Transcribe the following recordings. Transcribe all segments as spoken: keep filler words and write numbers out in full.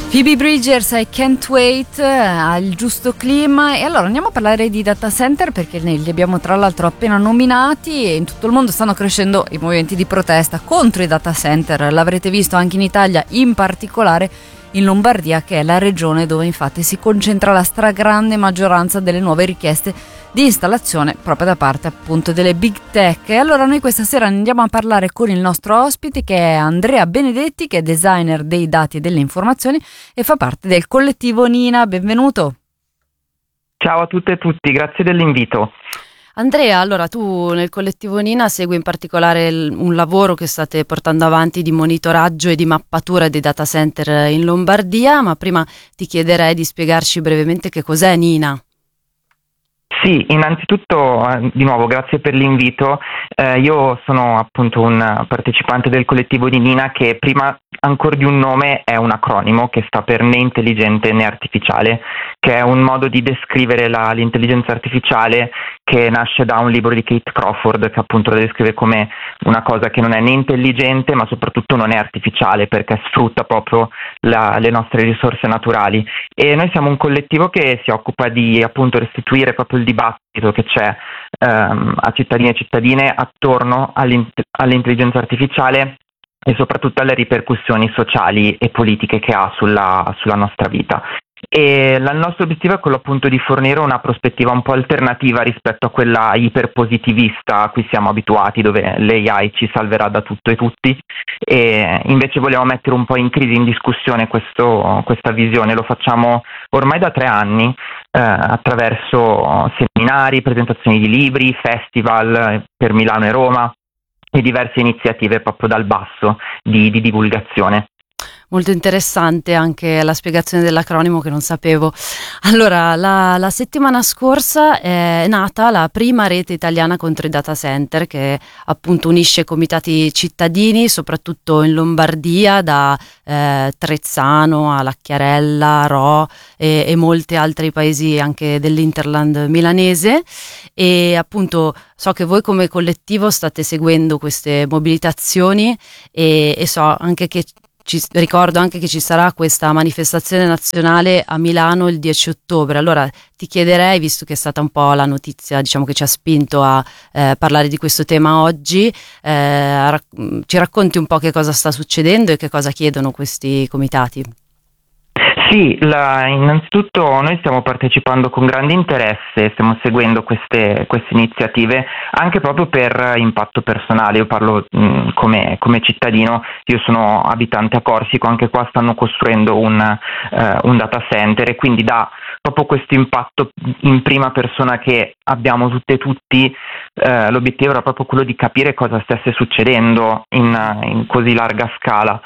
Phoebe Bridgers, I Can't Wait, ha il giusto clima. E allora andiamo a parlare di data center, perché li abbiamo tra l'altro appena nominati e in tutto il mondo stanno crescendo i movimenti di protesta contro i data center. L'avrete visto anche in Italia, in particolare in Lombardia, che è la regione dove infatti si concentra la stragrande maggioranza delle nuove richieste di installazione proprio da parte appunto delle big tech. E allora noi questa sera andiamo a parlare con il nostro ospite, che è Andrea Benedetti, che è designer dei dati e delle informazioni e fa parte del collettivo Nina. Benvenuto. Ciao a tutte e tutti, grazie dell'invito. Andrea, allora tu nel collettivo Nina segui in particolare il, un lavoro che state portando avanti di monitoraggio e di mappatura dei data center in Lombardia, ma prima ti chiederei di spiegarci brevemente che cos'è Nina. Sì, innanzitutto eh, di nuovo grazie per l'invito. Eh, io sono appunto un partecipante del collettivo di Nina, che prima ancora di un nome è un acronimo che sta per né intelligente né artificiale, che è un modo di descrivere la, l'intelligenza artificiale che nasce da un libro di Kate Crawford, che appunto la descrive come una cosa che non è né intelligente ma soprattutto non è artificiale, perché sfrutta proprio la, le nostre risorse naturali. E noi siamo un collettivo che si occupa di appunto restituire proprio il dibattito che c'è ehm, a cittadini e cittadine attorno all'intelligenza artificiale e soprattutto alle ripercussioni sociali e politiche che ha sulla, sulla nostra vita. E il nostro obiettivo è quello appunto di fornire una prospettiva un po' alternativa rispetto a quella iperpositivista a cui siamo abituati, dove l'A I ci salverà da tutto e tutti, e invece vogliamo mettere un po' in crisi, in discussione questo, questa visione. Lo facciamo ormai da tre anni eh, attraverso seminari, presentazioni di libri, festival per Milano e Roma e diverse iniziative proprio dal basso di, di divulgazione. Molto interessante anche la spiegazione dell'acronimo, che non sapevo. Allora, la, la settimana scorsa è nata la prima rete italiana contro i data center, che appunto unisce comitati cittadini, soprattutto in Lombardia, da eh, Trezzano a Lacchiarella, Ro e, e molti altri paesi anche dell'Interland milanese. E appunto so che voi come collettivo state seguendo queste mobilitazioni e, e so anche che Ci, ricordo anche che ci sarà questa manifestazione nazionale a Milano il dieci ottobre. Allora ti chiederei, visto che è stata un po' la notizia, diciamo, che ci ha spinto a eh, parlare di questo tema oggi, eh, rac- ci racconti un po' che cosa sta succedendo e che cosa chiedono questi comitati? Sì, la, innanzitutto noi stiamo partecipando con grande interesse, stiamo seguendo queste, queste iniziative anche proprio per impatto personale. Io parlo mh, come, come cittadino, io sono abitante a Corsico, anche qua stanno costruendo un, uh, un data center, e quindi da proprio questo impatto in prima persona che abbiamo tutte e tutti, uh, l'obiettivo era proprio quello di capire cosa stesse succedendo in, in così larga scala.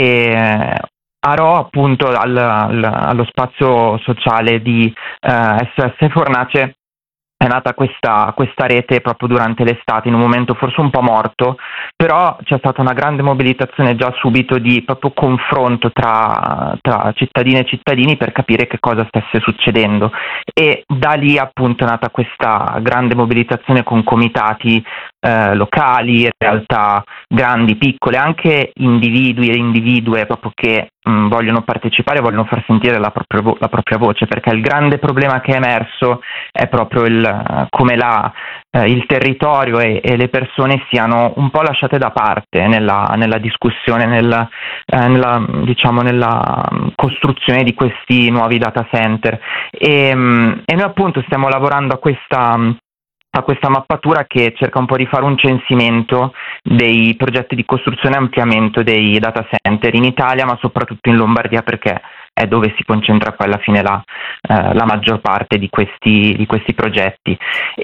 E a Ro, appunto, al, al, allo spazio sociale di eh, S O S Fornace, è nata questa, questa rete proprio durante l'estate, in un momento forse un po' morto, però c'è stata una grande mobilitazione già subito di proprio confronto tra, tra cittadine e cittadini per capire che cosa stesse succedendo, e da lì appunto è nata questa grande mobilitazione con comitati eh, locali, realtà grandi, piccole, anche individui e individue proprio che mh, vogliono partecipare, vogliono far sentire la propria, vo- la propria voce, perché il grande problema che è emerso è proprio il come la, eh, il territorio e, e le persone siano un po' lasciate da parte nella, nella discussione, nel, eh, nella, diciamo, nella costruzione di questi nuovi data center. E, e noi appunto stiamo lavorando a questa a questa mappatura che cerca un po' di fare un censimento dei progetti di costruzione e ampliamento dei data center in Italia, ma soprattutto in Lombardia, perché è dove si concentra poi alla fine la, eh, la maggior parte di questi, di questi progetti.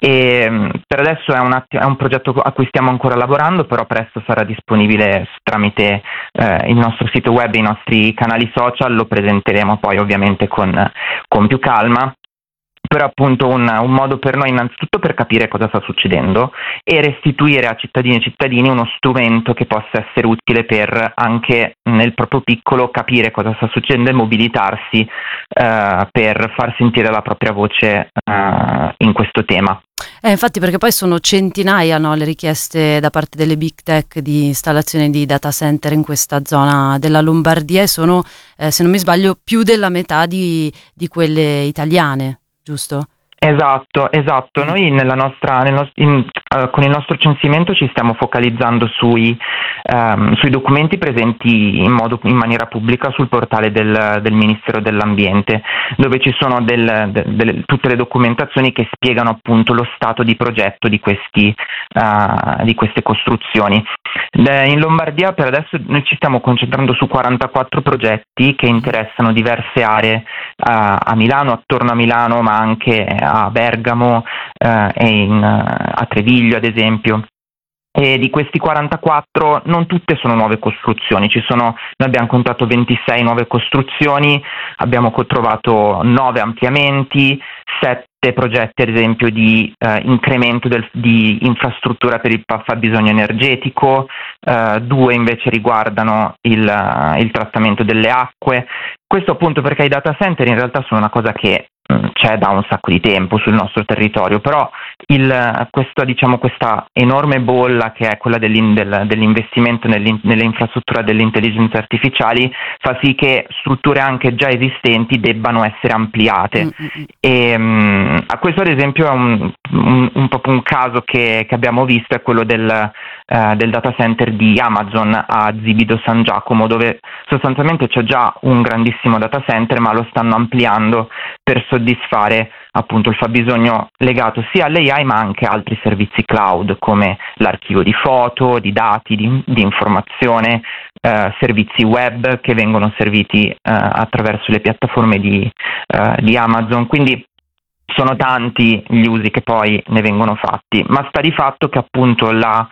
E per adesso è un, atti- è un progetto a cui stiamo ancora lavorando, però presto sarà disponibile tramite eh, il nostro sito web e i nostri canali social. Lo presenteremo poi ovviamente con, con più calma, però appunto un, un modo per noi innanzitutto per capire cosa sta succedendo e restituire a cittadini e cittadini uno strumento che possa essere utile per anche nel proprio piccolo capire cosa sta succedendo e mobilitarsi eh, per far sentire la propria voce eh, in questo tema. Eh, infatti, perché poi sono centinaia, no, le richieste da parte delle big tech di installazione di data center in questa zona della Lombardia e sono, eh, se non mi sbaglio, più della metà di, di quelle italiane, giusto? Esatto, esatto. Mm. Noi nella nostra, nel nos- in- eh, con il nostro censimento ci stiamo focalizzando sui, ehm, sui documenti presenti in, modo, in maniera pubblica sul portale del, del Ministero dell'Ambiente, dove ci sono del- de- delle- tutte le documentazioni che spiegano appunto lo stato di progetto di, questi, eh, di queste costruzioni. Eh, In Lombardia per adesso noi ci stiamo concentrando su quarantaquattro progetti che interessano diverse aree a, a Milano, attorno a Milano, ma anche a Bergamo eh, e in, a Treviglio ad esempio. E di questi quarantaquattro non tutte sono nuove costruzioni, ci sono, noi abbiamo contato ventisei nuove costruzioni, abbiamo co- trovato nove ampliamenti, sette progetti ad esempio di eh, incremento del- di infrastruttura per il pa- fabbisogno energetico, eh, due invece riguardano il, eh, il trattamento delle acque. Questo appunto perché i data center in realtà sono una cosa che mh, c'è da un sacco di tempo sul nostro territorio, però il, questa, diciamo, questa enorme bolla che è quella dell'in, del, dell'investimento nell'in, nelle infrastrutture delle intelligenze artificiali fa sì che strutture anche già esistenti debbano essere ampliate. Mm-mm. E, mh, a questo ad esempio è un, un, un, proprio un caso che, che abbiamo visto, è quello del, eh, del data center di Amazon a Zibido San Giacomo, dove sostanzialmente c'è già un grandissimo data center ma lo stanno ampliando per soddisfare appunto il fabbisogno legato sia alle A I ma anche a altri servizi cloud come l'archivio di foto, di dati, di, di informazione, eh, servizi web che vengono serviti eh, attraverso le piattaforme di, eh, di Amazon. Quindi sono tanti gli usi che poi ne vengono fatti, ma sta di fatto che appunto la,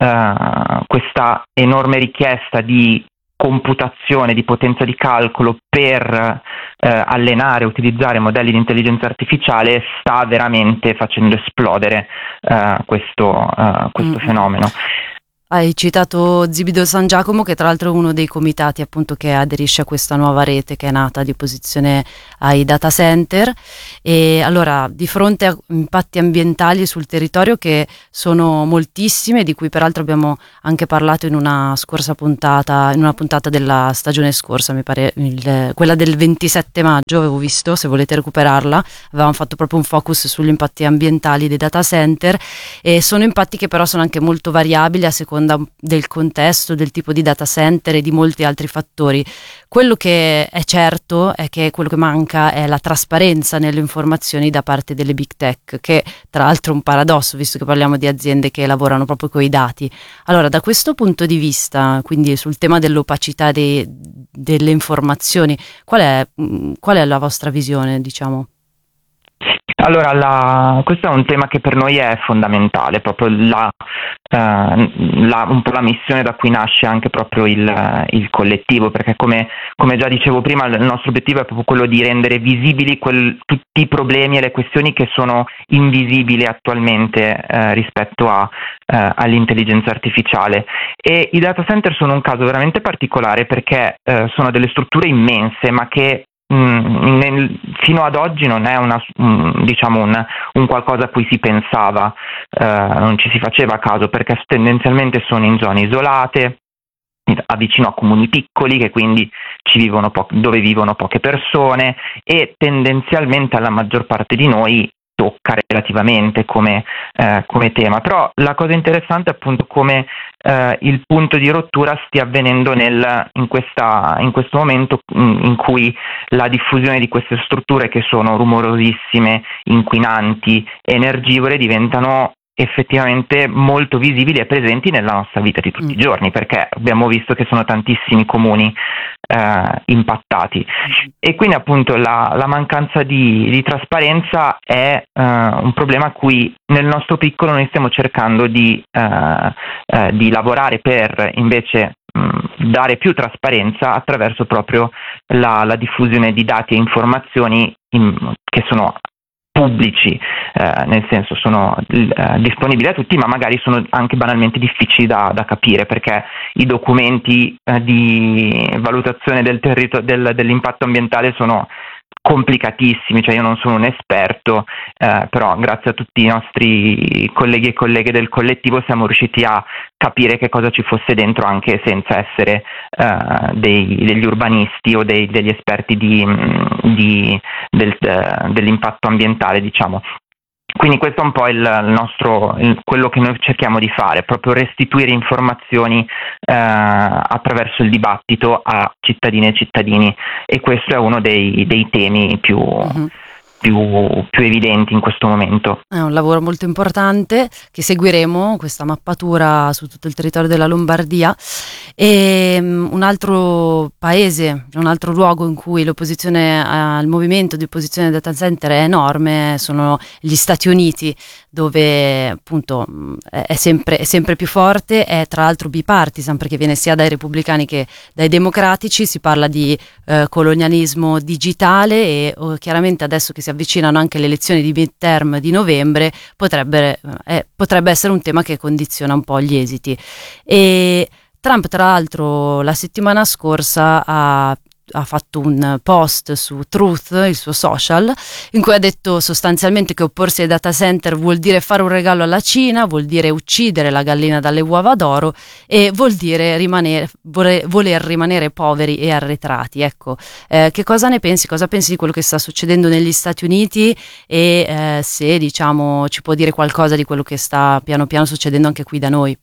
eh, questa enorme richiesta di computazione, di potenza di calcolo per eh, allenare e utilizzare modelli di intelligenza artificiale sta veramente facendo esplodere eh, questo, eh, questo Mm-mm. fenomeno. Hai citato Zibido San Giacomo, che tra l'altro è uno dei comitati appunto che aderisce a questa nuova rete che è nata di opposizione ai data center. E allora, di fronte a impatti ambientali sul territorio che sono moltissime, di cui peraltro abbiamo anche parlato in una scorsa puntata, in una puntata della stagione scorsa, mi pare il, quella del ventisette maggio, avevo visto, se volete recuperarla, avevamo fatto proprio un focus sugli impatti ambientali dei data center, e sono impatti che però sono anche molto variabili a seconda del contesto, del tipo di data center e di molti altri fattori. Quello che è certo è che quello che manca è la trasparenza nelle informazioni da parte delle big tech, che tra l'altro è un paradosso visto che parliamo di aziende che lavorano proprio con i dati. Allora, da questo punto di vista, quindi sul tema dell'opacità dei, delle informazioni, qual è, qual è la vostra visione, diciamo? Allora, la, questo è un tema che per noi è fondamentale, proprio la, eh, la, un po' la missione da cui nasce anche proprio il, il collettivo, perché come, come già dicevo prima, il nostro obiettivo è proprio quello di rendere visibili quel, tutti i problemi e le questioni che sono invisibili attualmente eh, rispetto a, eh, all'intelligenza artificiale. E i data center sono un caso veramente particolare perché eh, sono delle strutture immense, ma che Mm, nel, fino ad oggi non è una, mm, diciamo un, un qualcosa a cui si pensava, eh, non ci si faceva caso perché tendenzialmente sono in zone isolate, vicino a comuni piccoli che quindi ci vivono po- dove vivono poche persone e tendenzialmente alla maggior parte di noi tocca relativamente come, eh, come tema. Però la cosa interessante è appunto come eh, il punto di rottura stia avvenendo nel, in, questa, in questo momento in, in cui la diffusione di queste strutture che sono rumorosissime, inquinanti, energivore diventano effettivamente molto visibili e presenti nella nostra vita di tutti i giorni, perché abbiamo visto che sono tantissimi comuni eh, impattati e quindi appunto la, la mancanza di, di trasparenza è eh, un problema a cui nel nostro piccolo noi stiamo cercando di, eh, eh, di lavorare per invece mh, dare più trasparenza attraverso proprio la, la diffusione di dati e informazioni in, che sono pubblici, eh, nel senso sono eh, disponibili a tutti, ma magari sono anche banalmente difficili da, da capire perché i documenti eh, di valutazione del territorio del, dell'impatto ambientale sono complicatissimi, cioè io non sono un esperto, eh, però grazie a tutti i nostri colleghi e colleghe del collettivo siamo riusciti a capire che cosa ci fosse dentro anche senza essere eh, dei, degli urbanisti o dei, degli esperti di, di, del, dell'impatto ambientale, diciamo. Quindi questo è un po' il, il nostro, il, quello che noi cerchiamo di fare, proprio restituire informazioni eh, attraverso il dibattito a cittadine e cittadini, e questo è uno dei, dei temi più, mm-hmm. più, più evidenti in questo momento. È un lavoro molto importante che seguiremo, questa mappatura su tutto il territorio della Lombardia. E um, un altro paese, un altro luogo in cui l'opposizione al movimento di opposizione ai data center è enorme sono gli Stati Uniti, dove appunto è sempre, è sempre più forte, è tra l'altro bipartisan perché viene sia dai repubblicani che dai democratici. Si parla di eh, colonialismo digitale e oh, chiaramente adesso che si avvicinano anche le elezioni di midterm di novembre potrebbe, eh, potrebbe essere un tema che condiziona un po' gli esiti. E Trump, tra l'altro, la settimana scorsa ha, ha fatto un post su Truth, il suo social, in cui ha detto sostanzialmente che opporsi ai data center vuol dire fare un regalo alla Cina, vuol dire uccidere la gallina dalle uova d'oro e vuol dire rimanere, voler, voler rimanere poveri e arretrati. Ecco, eh, che cosa ne pensi? Cosa pensi di quello che sta succedendo negli Stati Uniti e eh, se, diciamo, ci può dire qualcosa di quello che sta piano piano succedendo anche qui da noi?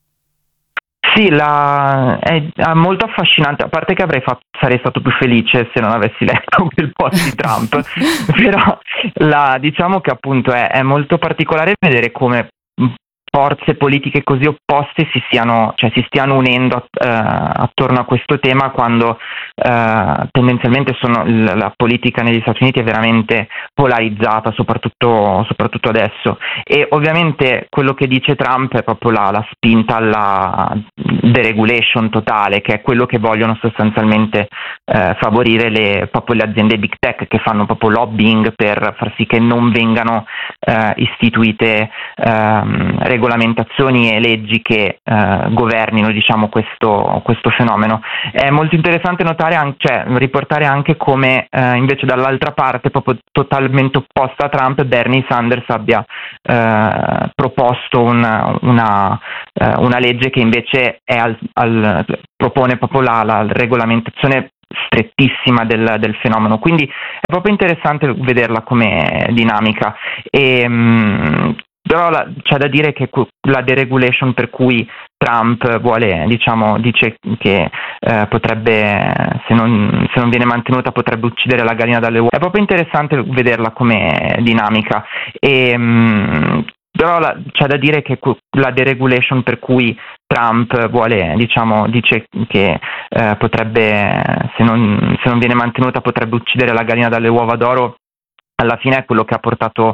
Sì, la, è, è molto affascinante, a parte che avrei fatto, sarei stato più felice se non avessi letto quel post di Trump, però la, diciamo che appunto è, è molto particolare vedere come forze politiche così opposte si stiano, cioè si stiano unendo eh, attorno a questo tema, quando eh, tendenzialmente sono, la, la politica negli Stati Uniti è veramente polarizzata, soprattutto, soprattutto adesso, e ovviamente quello che dice Trump è proprio la, la spinta alla deregulation totale, che è quello che vogliono sostanzialmente eh, favorire le, proprio le aziende big tech, che fanno proprio lobbying per far sì che non vengano eh, istituite ehm, regolamentazioni e leggi che eh, governino, diciamo, questo, questo fenomeno. È molto interessante notare anche, cioè, riportare anche come eh, invece dall'altra parte, proprio totalmente opposta a Trump, Bernie Sanders abbia eh, proposto una, una, eh, una legge che invece è al, al, propone proprio la, la regolamentazione strettissima del, del fenomeno, quindi è proprio interessante vederla come dinamica. E, mh, però la, c'è da dire che la deregulation per cui Trump vuole, diciamo, dice che eh, potrebbe, se non, se non viene mantenuta, potrebbe uccidere la gallina dalle uova. È proprio interessante vederla come dinamica. E, mh, però la, c'è da dire che la deregulation per cui Trump vuole, diciamo, dice che eh, potrebbe, se non, se non viene mantenuta, potrebbe uccidere la gallina dalle uova d'oro, alla fine è quello che ha portato